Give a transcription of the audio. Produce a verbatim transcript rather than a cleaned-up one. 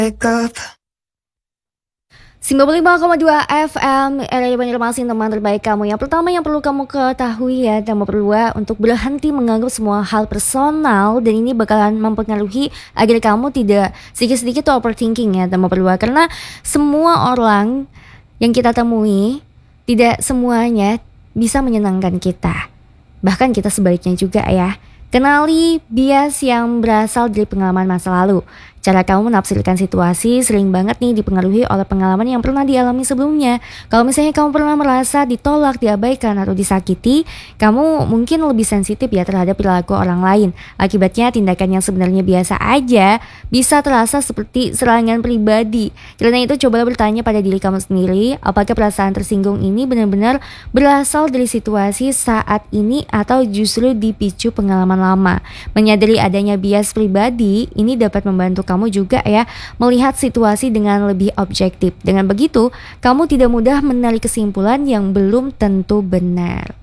Wake up. sembilan puluh lima koma dua F M Radio Banjarmasin, teman terbaik kamu. Yang pertama yang perlu kamu ketahui ya, kamu perlu untuk berhenti menganggap semua hal personal, dan ini bakalan mempengaruhi agar kamu tidak sedikit-sedikit tuh overthinking ya, kamu perlu. Karena semua orang yang kita temui tidak semuanya bisa menyenangkan kita, bahkan kita sebaliknya juga ya. Kenali bias yang berasal dari pengalaman masa lalu. Cara kamu menafsirkan situasi sering banget nih dipengaruhi oleh pengalaman yang pernah dialami sebelumnya. Kalau misalnya kamu pernah merasa ditolak, diabaikan, atau disakiti, kamu mungkin lebih sensitif ya terhadap perilaku orang lain. Akibatnya tindakan yang sebenarnya biasa aja bisa terasa seperti serangan pribadi. Karena itu coba bertanya pada diri kamu sendiri, apakah perasaan tersinggung ini benar-benar berasal dari situasi saat ini atau justru dipicu pengalaman lama. Menyadari adanya bias pribadi ini dapat membantu kamu juga ya melihat situasi dengan lebih objektif. Dengan begitu, kamu tidak mudah menarik kesimpulan yang belum tentu benar.